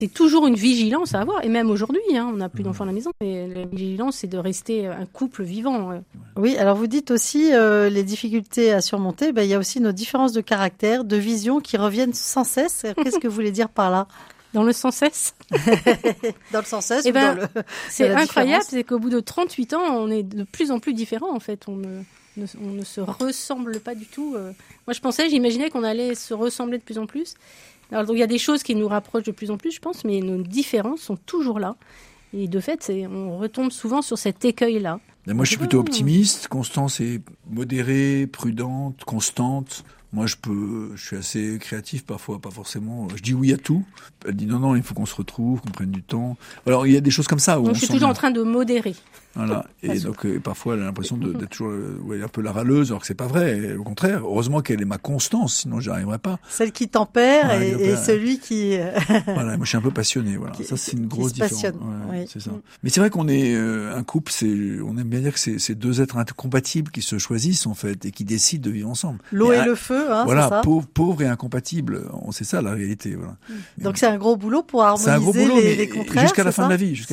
C'est toujours une vigilance à avoir, et même aujourd'hui, on n'a plus d'enfants à la maison, mais la vigilance, c'est de rester un couple vivant. Oui, alors vous dites aussi les difficultés à surmonter, il y a aussi nos différences de caractère, de vision qui reviennent sans cesse. Qu'est-ce que vous voulez dire par là ? Dans le sans cesse. Dans le sans cesse dans le... C'est incroyable, différence. c'est qu'au bout de 38 ans, on est de plus en plus différents, en fait. On ne se ressemble pas du tout. Moi, j'imaginais qu'on allait se ressembler de plus en plus. Alors, donc, il y a des choses qui nous rapprochent de plus en plus, je pense, mais nos différences sont toujours là. Et de fait, on retombe souvent sur cet écueil-là. Et moi, je suis plutôt optimiste. Constance est modérée, prudente, constante. Moi, je suis assez créatif parfois, pas forcément. Je dis oui à tout. Elle dit non, il faut qu'on se retrouve, qu'on prenne du temps. Alors, il y a des choses comme ça où donc, je suis toujours en train de modérer. Voilà. Et donc, parfois, elle a l'impression d'être toujours un peu la râleuse, alors que c'est pas vrai. Et au contraire, heureusement qu'elle est ma constance, sinon j'y arriverais pas. Celle qui tempère et celui qui... Voilà, moi je suis un peu passionné, voilà. Ça, c'est une grosse différence. Oui. C'est ça. Mais c'est vrai qu'on est un couple, on aime bien dire que c'est deux êtres incompatibles qui se choisissent, en fait, et qui décident de vivre ensemble. L'eau et le feu, voilà, c'est ça. Pauvre et incompatible. C'est ça, la réalité, voilà. Donc, c'est un gros boulot pour harmoniser les contraires. Jusqu'à la fin de la vie,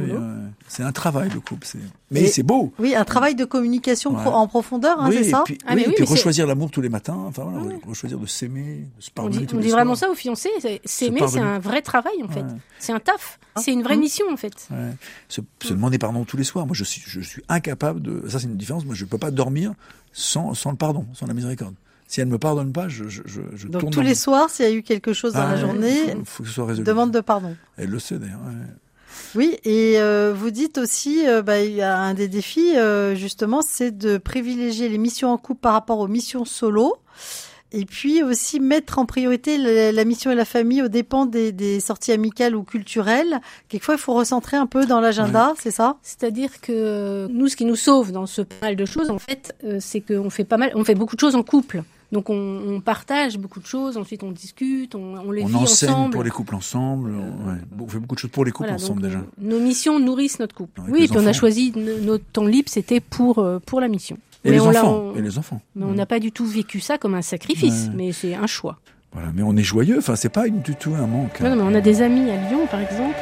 C'est un travail, le couple. Mais c'est beau. Oui, un travail de communication en profondeur, c'est ça. Et puis rechoisir l'amour tous les matins. Enfin voilà, rechoisir de s'aimer, de se pardonner. On dit vraiment ça aux fiancés. S'aimer, c'est un vrai travail en fait. C'est un taf. C'est une vraie mission en fait. Se demander pardon tous les soirs. Moi, je suis incapable de. Ça, c'est une différence. Moi, je peux pas dormir sans le pardon, sans la miséricorde. Si elle ne me pardonne pas, je donc tourne. Donc tous les soirs, s'il y a eu quelque chose dans la journée, faut que ce soit résolu. Demande de pardon. Elle le sait d'ailleurs. Oui, et vous dites aussi, il y a un des défis, justement, c'est de privilégier les missions en couple par rapport aux missions solo, et puis aussi mettre en priorité la mission et la famille aux dépens des sorties amicales ou culturelles. Quelquefois, il faut recentrer un peu dans l'agenda, c'est ça ? C'est-à-dire que nous, ce qui nous sauve dans ce pas mal de choses, en fait, c'est qu'on fait beaucoup de choses en couple. Donc on partage beaucoup de choses, ensuite on discute, on les vit ensemble. On enseigne pour les couples ensemble, on fait beaucoup de choses pour les couples ensemble déjà. Nos missions nourrissent notre couple. Oui, et puis on a choisi notre temps libre, c'était pour la mission. Et les enfants. Mais on n'a pas du tout vécu ça comme un sacrifice, mais c'est un choix. Voilà, mais on est joyeux, enfin c'est pas du tout un manque. Non, mais on a des amis à Lyon par exemple.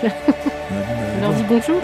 On leur dit bonjour.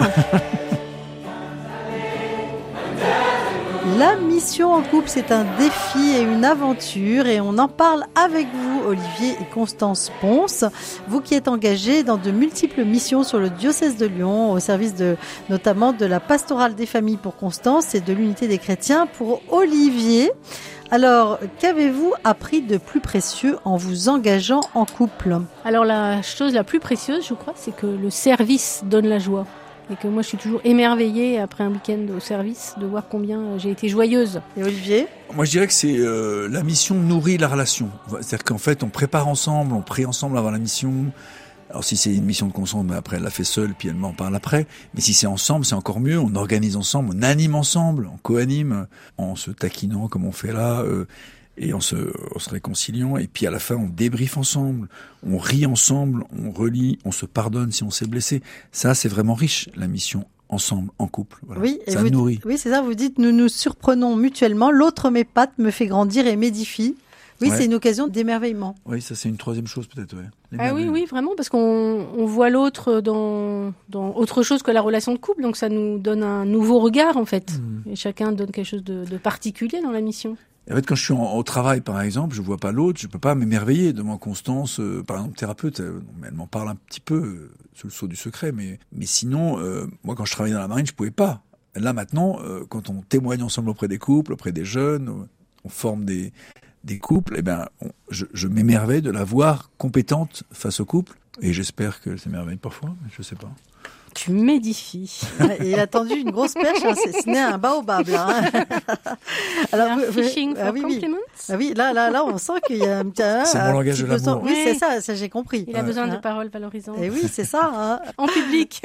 La mission en couple, c'est un défi et une aventure et on en parle avec vous, Olivier et Constance Ponce. Vous qui êtes engagés dans de multiples missions sur le diocèse de Lyon, au service notamment de la pastorale des familles pour Constance et de l'unité des chrétiens pour Olivier. Alors, qu'avez-vous appris de plus précieux en vous engageant en couple ? Alors, la chose la plus précieuse, je crois, c'est que le service donne la joie. Et que moi, je suis toujours émerveillée après un week-end au service de voir combien j'ai été joyeuse. Et Olivier ? Moi, je dirais que c'est la mission nourrit la relation. C'est-à-dire qu'en fait, on prépare ensemble, on prie ensemble avant la mission. Alors, si c'est une mission de Constance, après, elle l'a fait seule, puis elle m'en parle après. Mais si c'est ensemble, c'est encore mieux. On organise ensemble, on anime ensemble, on co-anime, en se taquinant comme on fait là, et en se réconciliant. Et puis à la fin, on débriefe ensemble, on rit ensemble, on relit, on se pardonne si on s'est blessé. Ça, c'est vraiment riche, la mission ensemble, en couple. Voilà. Oui, ça nourrit. Oui, c'est ça. Vous dites, nous nous surprenons mutuellement. L'autre m'épate, me fait grandir et m'édifie. Oui, c'est une occasion d'émerveillement. Oui, ça c'est une troisième chose peut-être. Oui, vraiment, parce qu'on voit l'autre dans autre chose que la relation de couple. Donc ça nous donne un nouveau regard en fait. Et chacun donne quelque chose de particulier dans la mission. En fait, quand je suis au travail, par exemple, je vois pas l'autre, je peux pas m'émerveiller devant Constance, par exemple, thérapeute. Elle m'en parle un petit peu sous le sceau du secret, mais sinon, moi, quand je travaillais dans la marine, je pouvais pas. Là, maintenant, quand on témoigne ensemble auprès des couples, auprès des jeunes, on forme des couples, eh ben, je m'émerveille de la voir compétente face au couple, et j'espère qu'elle s'émerveille parfois, mais je sais pas. Tu m'édifies. Il a tendu une grosse perche, ce n'est un baobab, là. Alors, fishing for compliments. Oui, là, on sent qu'il y a un petit... C'est mon langage de l'amour. Oui, c'est ça, j'ai compris. Il a besoin de paroles valorisantes. Et oui, c'est ça. En public.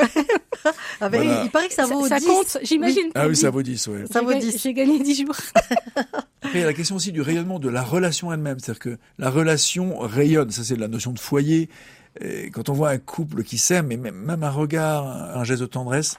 Il paraît que ça vaut 10. Ça compte, j'imagine. Ah oui, ça vaut 10, oui. Ça vaut 10. J'ai gagné 10 jours. Après, il y a la question aussi du rayonnement de la relation elle-même. C'est-à-dire que la relation rayonne. Ça, c'est la notion de foyer. Et quand on voit un couple qui s'aime, et même un regard, un geste de tendresse,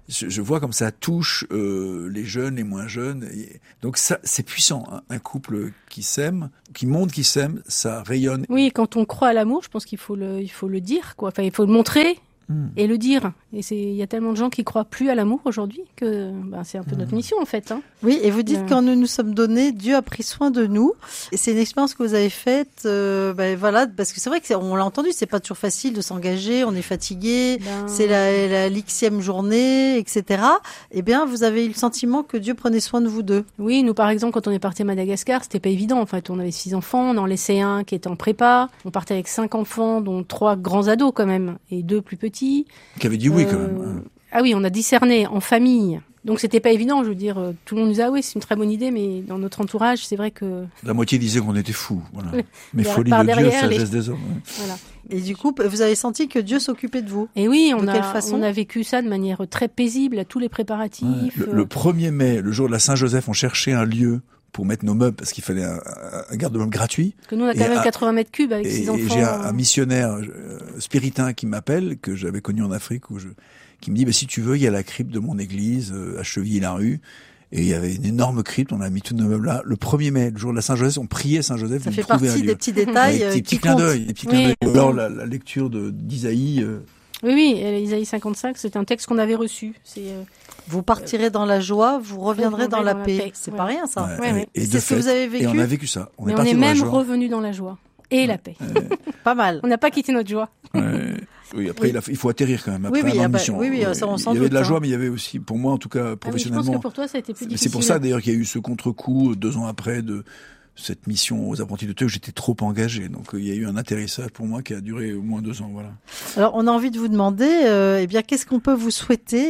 je vois comme ça touche les jeunes, les moins jeunes. Donc ça, c'est puissant. Hein. Un couple qui s'aime, qui montre qu'il s'aime, ça rayonne. Oui, quand on croit à l'amour, je pense qu'il faut le dire, quoi. Enfin, il faut le montrer. Et le dire. Et il y a tellement de gens qui croient plus à l'amour aujourd'hui que c'est un peu notre mission en fait. Hein. Oui, et vous dites quand nous nous sommes donnés, Dieu a pris soin de nous. Et c'est une expérience que vous avez faite, voilà, parce que c'est vrai qu'on l'a entendu, c'est pas toujours facile de s'engager, on est fatigué, c'est la Xème journée, etc. Eh bien, vous avez eu le sentiment que Dieu prenait soin de vous deux. Oui, nous par exemple, quand on est parti à Madagascar, c'était pas évident. En fait, on avait 6 enfants, on en laissait un qui était en prépa. On partait avec 5 enfants, dont 3 grands ados quand même, et 2 plus petits. Qui avait dit oui quand même. Ah oui, on a discerné en famille. Donc c'était pas évident, je veux dire, tout le monde nous a oui, c'est une très bonne idée, mais dans notre entourage, c'est vrai que... La moitié disait qu'on était fous, voilà. Mais folie de Dieu, sagesse des hommes. Ouais. Voilà. Et du coup, vous avez senti que Dieu s'occupait de vous. Et oui, de quelle façon ? On a vécu ça de manière très paisible, à tous les préparatifs. Ouais. Le 1er mai, le jour de la Saint-Joseph, on cherchait un lieu pour mettre nos meubles, parce qu'il fallait un garde-meuble gratuit. Parce que nous, on a quand même 80 mètres cubes avec 6 enfants. Et j'ai un missionnaire spiritain qui m'appelle, que j'avais connu en Afrique, qui me dit, si tu veux, il y a la crypte de mon église, à Chevilly-la-Rue. Et il y avait une énorme crypte, on a mis tous nos meubles là. Le 1er mai, le jour de la Saint-Joseph, on priait Saint-Joseph. Ça fait partie des petits détails des petits clins d'œil. Alors, la lecture d'Isaïe. Oui, Isaïe 55, c'est un texte qu'on avait reçu. Vous partirez dans la joie, vous reviendrez dans la paix. C'est pas rien, ça. Ouais. Et c'est ce que vous avez vécu. Et on a vécu ça. Mais on est même revenu dans la joie et la paix. Pas mal. On n'a pas quitté notre joie. Oui, après, il faut atterrir quand même. Après, mission. Ça, on s'en il y avait doute, de la joie, mais il y avait aussi, pour moi, en tout cas, professionnellement. Je pense que pour toi, ça a été plus difficile. C'est pour ça, d'ailleurs, qu'il y a eu ce contre-coup 2 ans après de cette mission aux apprentis d'Auteuil où j'étais trop engagé. Donc, il y a eu un atterrissage pour moi qui a duré au moins 2 ans, voilà. Alors, on a envie de vous demander, qu'est-ce qu'on peut vous souhaiter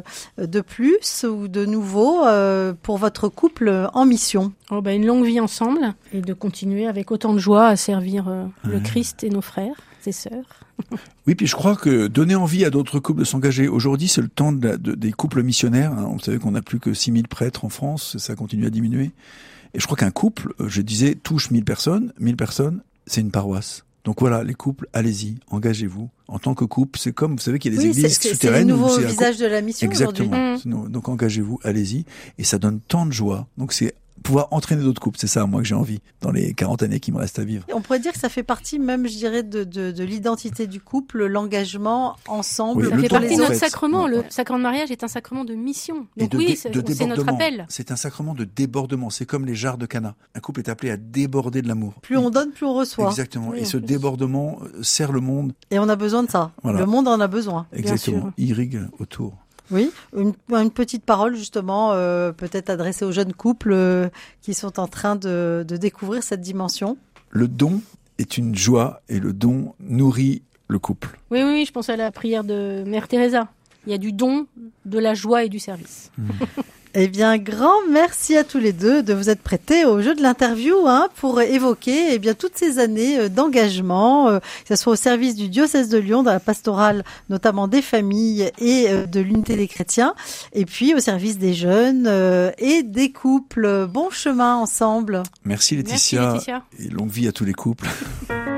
de plus ou de nouveau pour votre couple en mission ? Une longue vie ensemble et de continuer avec autant de joie à servir le Christ et nos frères et sœurs. Oui, puis je crois que donner envie à d'autres couples de s'engager. Aujourd'hui, c'est le temps des couples missionnaires. Hein. Vous savez qu'on n'a plus que 6000 prêtres en France, ça continue à diminuer. Et je crois qu'un couple, je disais, touche 1000 personnes. 1000 personnes, c'est une paroisse. Donc voilà, les couples, allez-y, engagez-vous. En tant que couple, c'est comme, vous savez qu'il y a des églises souterraines. C'est le nouveau visage de la mission aujourd'hui. Exactement. Donc engagez-vous, allez-y. Et ça donne tant de joie. Donc c'est pouvoir entraîner d'autres couples. C'est ça, moi, que j'ai envie dans les 40 années qui me restent à vivre. On pourrait dire que ça fait partie même, je dirais, de l'identité du couple, l'engagement ensemble. Ça fait partie de notre sacrement. Le sacrement de mariage est un sacrement de mission. Donc c'est notre appel. C'est un sacrement de débordement. C'est comme les jarres de Cana. Un couple est appelé à déborder de l'amour. Plus on donne, plus on reçoit. Exactement. Et ce débordement sert le monde. Et on a besoin de ça. Voilà. Le monde en a besoin. Exactement. Il irrigue autour. Oui, une petite parole justement, peut-être adressée aux jeunes couples qui sont en train de découvrir cette dimension. Le don est une joie et le don nourrit le couple. Oui, je pense à la prière de Mère Teresa. Il y a du don, de la joie et du service. Eh bien, grand merci à tous les deux de vous être prêtés au jeu de l'interview pour évoquer toutes ces années d'engagement, que ce soit au service du diocèse de Lyon, dans la pastorale notamment des familles et de l'unité des chrétiens, et puis au service des jeunes et des couples. Bon chemin ensemble. Merci Laetitia. Et longue vie à tous les couples.